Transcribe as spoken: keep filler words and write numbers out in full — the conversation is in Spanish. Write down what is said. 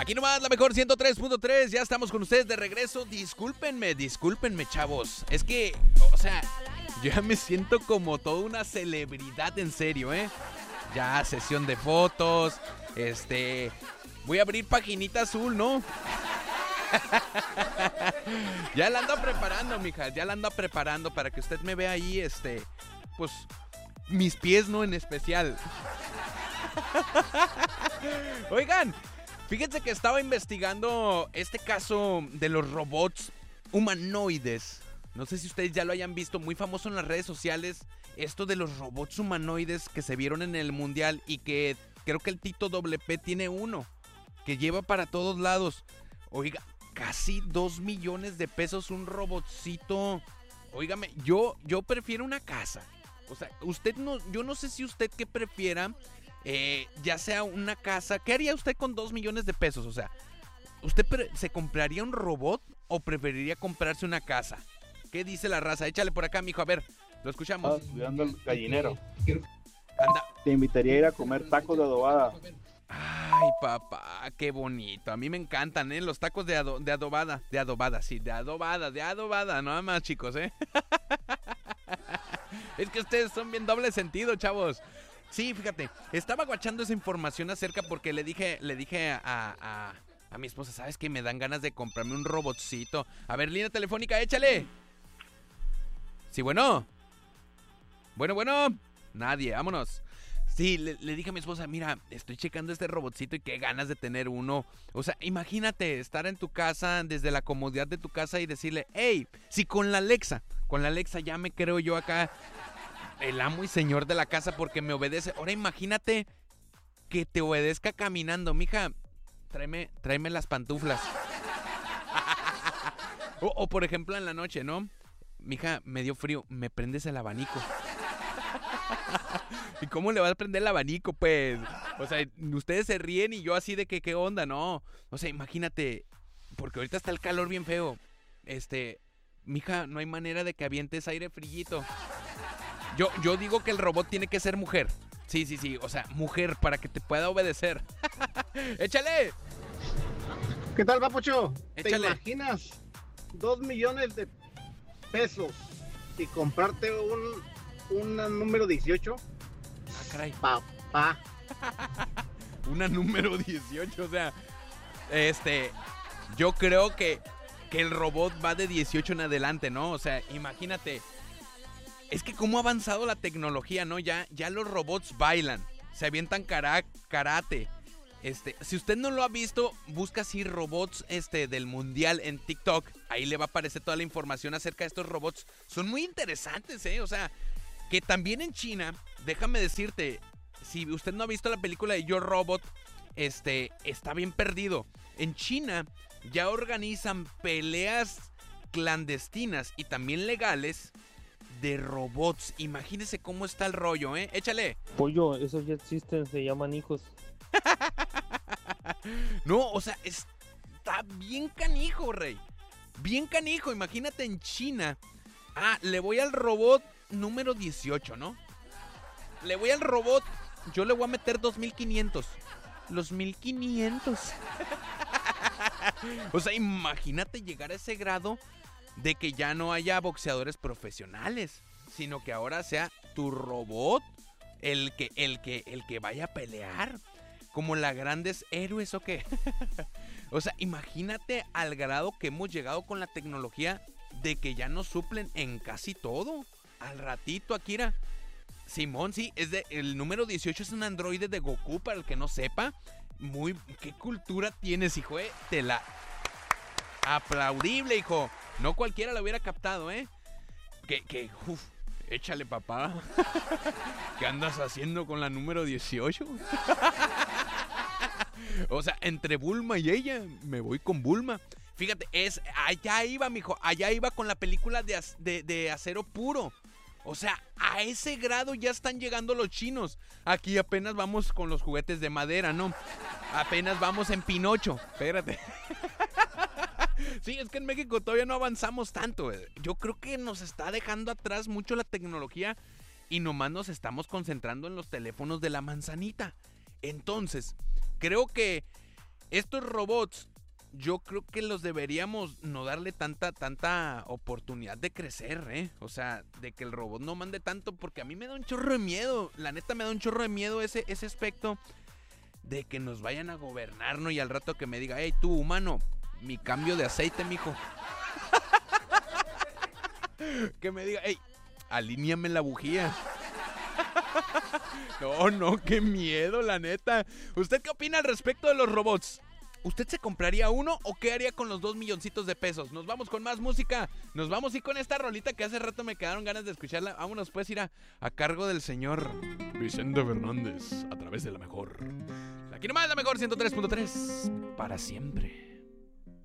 Aquí nomás la mejor ciento tres punto tres, ya estamos con ustedes de regreso. Discúlpenme, discúlpenme, chavos. Es que, o sea, yo ya me siento como toda una celebridad en serio, ¿eh? Ya, sesión de fotos, este... Voy a abrir paginita azul, ¿no? Ya la ando preparando, mija, ya la ando preparando para que usted me vea ahí, este... Pues, mis pies, ¿no? En especial. Oigan, fíjense que estaba investigando este caso de los robots humanoides. No sé si ustedes ya lo hayan visto, muy famoso en las redes sociales, esto de los robots humanoides que se vieron en el mundial y que creo que el Tito doble P tiene uno, que lleva para todos lados. Oiga, casi dos millones de pesos un robotcito. Óigame, yo, yo prefiero una casa. O sea, usted no, yo no sé si usted qué prefiera, eh, ya sea una casa. ¿Qué haría usted con dos millones de pesos? O sea, ¿usted pre- se compraría un robot o preferiría comprarse una casa? ¿Qué dice la raza? Échale por acá, mijo, a ver, lo escuchamos. Estás cuidando el gallinero. Anda. Te invitaría a ir a comer tacos de adobada. Ay, papá, qué bonito. A mí me encantan, ¿eh? Los tacos de, ado- de adobada. De adobada, sí, de adobada, de adobada. Nada más, chicos, ¿eh? Es que ustedes son bien doble sentido, chavos. Sí, fíjate, estaba guachando esa información acerca porque le dije, le dije a, a, a mi esposa, ¿sabes qué? Me dan ganas de comprarme un robotcito. A ver, línea telefónica, échale. Sí, bueno. Bueno, bueno. Nadie, vámonos. Sí, le, le dije a mi esposa, mira, estoy checando este robotcito y qué ganas de tener uno. O sea, imagínate estar en tu casa, desde la comodidad de tu casa y decirle, hey, si con la Alexa, con la Alexa ya me creo yo acá el amo y señor de la casa porque me obedece. Ahora imagínate que te obedezca caminando, mija, tráeme, tráeme las pantuflas. o, o por ejemplo en la noche, ¿no? Mija, me dio frío, me prendes el abanico. ¿Y cómo le vas a prender el abanico, pues? O sea, ustedes se ríen y yo así de que, ¿qué onda? No. O sea, imagínate, porque ahorita está el calor bien feo. Este, mija, no hay manera de que avientes aire frillito. Yo, yo digo que el robot tiene que ser mujer. Sí, sí, sí, o sea, mujer para que te pueda obedecer. ¡Échale! ¿Qué tal, papucho? Échale. ¿Te imaginas dos millones de pesos y comprarte un, una número dieciocho? Ah, caray. Papá. Una número dieciocho, o sea, este, yo creo que, que el robot va de dieciocho en adelante, ¿no? O sea, imagínate, es que cómo ha avanzado la tecnología, ¿no? Ya, ya los robots bailan, se avientan cara, karate. Este, si usted no lo ha visto, busca así robots este, del mundial en TikTok. Ahí le va a aparecer toda la información acerca de estos robots. Son muy interesantes, ¿eh? O sea, que también en China, déjame decirte, si usted no ha visto la película de Yo Robot, este, está bien perdido. En China ya organizan peleas clandestinas y también legales de robots. Imagínese cómo está el rollo, ¿eh? Échale. Pollo, esos ya existen, se llaman hijos. No, o sea, está bien canijo, rey. Bien canijo, imagínate en China. Ah, le voy al robot número dieciocho, ¿no? Le voy al robot, yo le voy a meter dos mil quinientos. Los mil quinientos. O sea, imagínate llegar a ese grado de que ya no haya boxeadores profesionales, sino que ahora sea tu robot el que, el que, el que vaya a pelear. Como la grandes héroes o qué. O sea, imagínate al grado que hemos llegado con la tecnología de que ya nos suplen en casi todo. Al ratito, Akira. Simón, sí, es de, el número dieciocho es un androide de Goku, para el que no sepa. Muy, ¿qué cultura tienes, hijo? Eh? Te la... Aplaudible, hijo. No cualquiera lo hubiera captado, ¿eh? Que, que, uf, échale, papá. ¿Qué andas haciendo con la número dieciocho? O sea, entre Bulma y ella, me voy con Bulma. Fíjate, es, allá iba, mijo, allá iba con la película de, de, de Acero Puro. O sea, a ese grado ya están llegando los chinos. Aquí apenas vamos con los juguetes de madera, ¿no? Apenas vamos en Pinocho. Espérate. Sí, es que en México todavía no avanzamos tanto. Yo creo que nos está dejando atrás mucho la tecnología y nomás nos estamos concentrando en los teléfonos de la manzanita. Entonces, creo que estos robots, yo creo que los deberíamos no darle tanta, tanta oportunidad de crecer, ¿eh? O sea, de que el robot no mande tanto, porque a mí me da un chorro de miedo. La neta me da un chorro de miedo ese, ese aspecto de que nos vayan a gobernar, ¿no? Y al rato que me diga, hey, tú, humano, mi cambio de aceite, mijo. Que me diga, hey, alíñame la bujía. No, no, qué miedo, la neta. ¿Usted qué opina al respecto de los robots? ¿Usted se compraría uno o qué haría con los dos milloncitos de pesos? Nos vamos con más música. Nos vamos y con esta rolita que hace rato me quedaron ganas de escucharla. Vámonos pues, ir a, a cargo del señor Vicente Fernández a través de la mejor. Aquí nomás la mejor ciento tres punto tres para siempre.